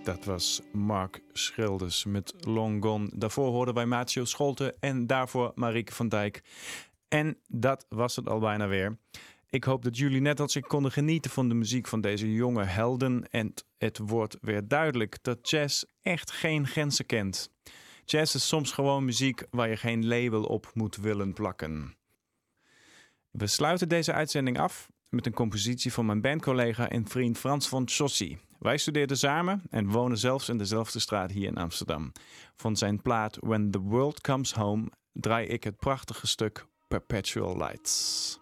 Dat was Mark Schilders met Long Gone. Daarvoor hoorden wij Matteo Scholte en daarvoor Marieke van Dijk. En dat was het al bijna weer. Ik hoop dat jullie net als ik konden genieten van de muziek van deze jonge helden. En het wordt weer duidelijk dat jazz echt geen grenzen kent. Jazz is soms gewoon muziek waar je geen label op moet willen plakken. We sluiten deze uitzending af met een compositie van mijn bandcollega en vriend Frans van Chaussy. Wij studeerden samen en wonen zelfs in dezelfde straat hier in Amsterdam. Van zijn plaat When the World Comes Home draai ik het prachtige stuk Perpetual Lights.